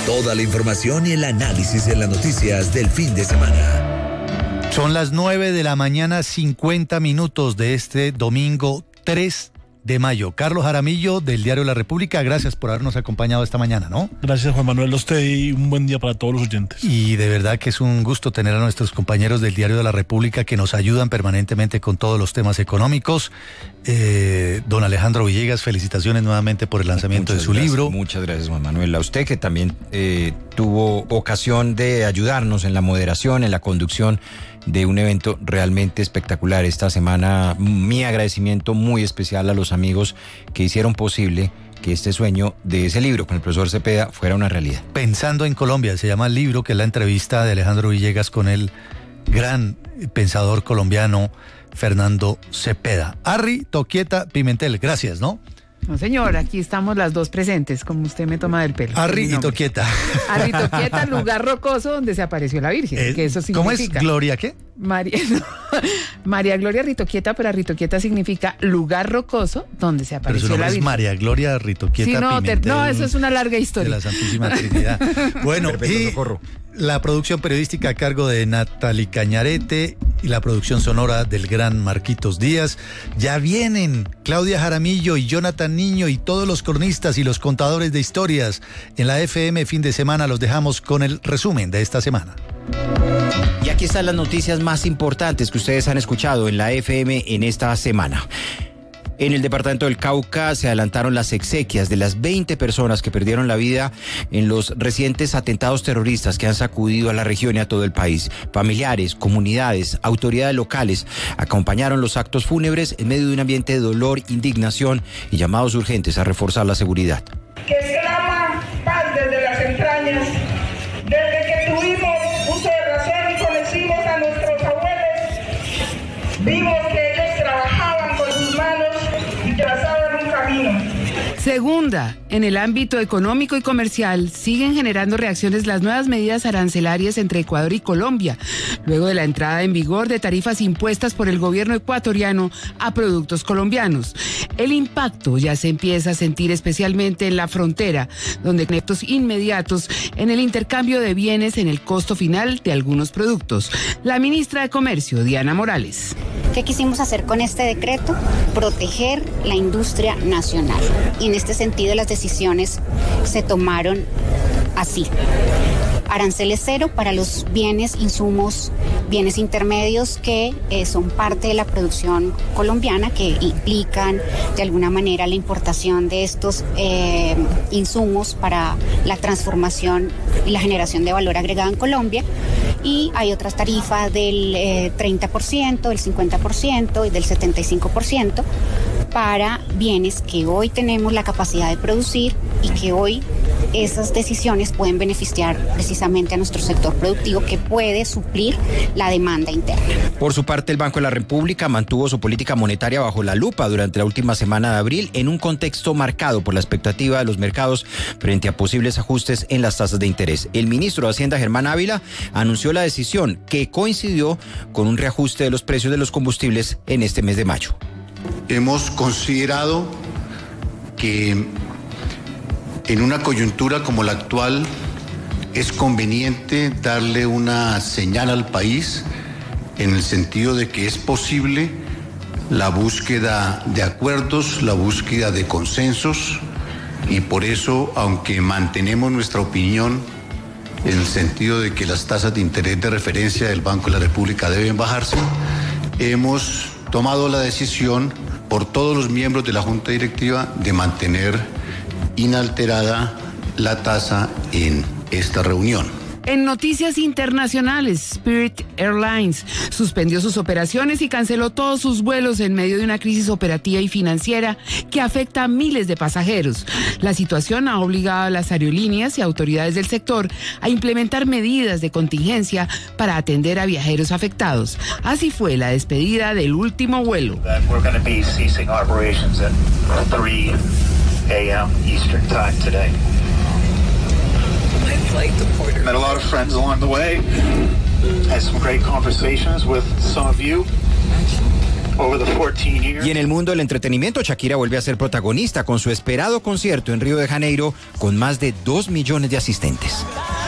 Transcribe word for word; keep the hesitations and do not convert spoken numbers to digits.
Toda la información y el análisis de las noticias del fin de semana. Son las nueve de la mañana, cincuenta minutos de este domingo tres de mayo. Carlos Jaramillo, del Diario La República, gracias por habernos acompañado esta mañana, ¿no? Gracias, Juan Manuel, a usted, y un buen día para todos los oyentes. Y de verdad que es un gusto tener a nuestros compañeros del Diario de la República que nos ayudan permanentemente con todos los temas económicos. Eh, don Alejandro Villegas, felicitaciones nuevamente por el lanzamiento muchas de su gracias, libro. Muchas gracias, Juan Manuel. A usted que también eh, tuvo ocasión de ayudarnos en la moderación, en la conducción de un evento realmente espectacular esta semana. Mi agradecimiento muy especial a los amigos que hicieron posible que este sueño de ese libro con el profesor Cepeda fuera una realidad. Pensando en Colombia, se llama el libro, que es la entrevista de Alejandro Villegas con el gran pensador colombiano Fernando Cepeda. Arri, Toquieta, Pimentel, gracias, ¿no? No, señor, aquí estamos las dos presentes, como usted me toma del pelo. Arri y Toquieta. Arri Toquieta, lugar rocoso donde se apareció la Virgen. Eh, que eso significa. ¿Cómo es? ¿Gloria qué? María, no, María Gloria Ritoquieta, pero Ritoquieta significa lugar rocoso donde se apareció pero su nombre la Virgen. Es María Gloria Ritoquieta sí, no, Pimentel, te, no, eso es una larga historia. De la Santísima Trinidad. Bueno, y socorro. La producción periodística a cargo de Natali Cañarete y la producción sonora del gran Marquitos Díaz. Ya vienen Claudia Jaramillo y Jonathan Niño y todos los cronistas y los contadores de historias en la F M fin de semana. Los dejamos con el resumen de esta semana. Y aquí están las noticias más importantes que ustedes han escuchado en la F M en esta semana. En el departamento del Cauca se adelantaron las exequias de las veinte personas que perdieron la vida en los recientes atentados terroristas que han sacudido a la región y a todo el país. Familiares, comunidades, autoridades locales acompañaron los actos fúnebres en medio de un ambiente de dolor, indignación y llamados urgentes a reforzar la seguridad. Que clama paz desde las entrañas, desde que tuvimos uso de razón y conocimos a nuestros abuelos, vimos que ellos trabajaban con sus manos y trazaban un camino. Segunda, en el ámbito económico y comercial siguen generando reacciones las nuevas medidas arancelarias entre Ecuador y Colombia, luego de la entrada en vigor de tarifas impuestas por el gobierno ecuatoriano a productos colombianos. El impacto ya se empieza a sentir especialmente en la frontera, donde hay efectos inmediatos en el intercambio de bienes en el costo final de algunos productos. La ministra de Comercio, Diana Morales. ¿Qué quisimos hacer con este decreto? Proteger la industria nacional. Y en este sentido las decisiones se tomaron así. Aranceles cero para los bienes, insumos, bienes intermedios que eh, son parte de la producción colombiana, que implican de alguna manera la importación de estos eh, insumos para la transformación y la generación de valor agregado en Colombia. Y hay otras tarifas del eh, treinta por ciento, del cincuenta por ciento y del setenta y cinco por ciento para bienes que hoy tenemos la capacidad de producir y que hoy esas decisiones pueden beneficiar precisamente a nuestro sector productivo, que puede suplir la demanda interna. Por su parte, el Banco de la República mantuvo su política monetaria bajo la lupa durante la última semana de abril, en un contexto marcado por la expectativa de los mercados frente a posibles ajustes en las tasas de interés. El ministro de Hacienda, Germán Ávila, anunció la decisión, que coincidió con un reajuste de los precios de los combustibles en este mes de mayo. Hemos considerado que en una coyuntura como la actual es conveniente darle una señal al país en el sentido de que es posible la búsqueda de acuerdos, la búsqueda de consensos, y por eso, aunque mantenemos nuestra opinión en el sentido de que las tasas de interés de referencia del Banco de la República deben bajarse, hemos tomado la decisión por todos los miembros de la Junta Directiva de mantener inalterada la tasa en esta reunión. En noticias internacionales, Spirit Airlines suspendió sus operaciones y canceló todos sus vuelos en medio de una crisis operativa y financiera que afecta a miles de pasajeros. La situación ha obligado a las aerolíneas y autoridades del sector a implementar medidas de contingencia para atender a viajeros afectados. Así fue la despedida del último vuelo. We're going to be ceasing operations at three a m Eastern Time today. Met a lot of friends along the way. Had some great conversations with some of you Y en el mundo del entretenimiento, Shakira vuelve a ser protagonista con su esperado concierto en Río de Janeiro con más de dos millones de asistentes.